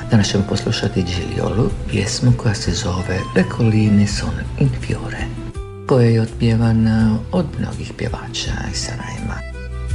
Danas ćemo poslušati Gigliolu, pjesmu koja se zove Le colline sono in fiore, koja je otpjevana od mnogih pjevača iz Sarajeva.